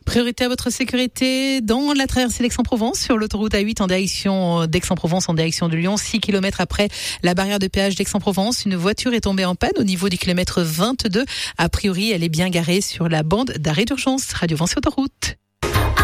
Priorité à votre sécurité dans la traversée d'Aix-en-Provence sur l'autoroute A8 en direction d'Aix-en-Provence en direction de Lyon. 6 km après la barrière de péage d'Aix-en-Provence, une voiture est tombée en panne au niveau du kilomètre 22. A priori, elle est bien garée sur la bande d'arrêt d'urgence. Radio Vence Autoroute.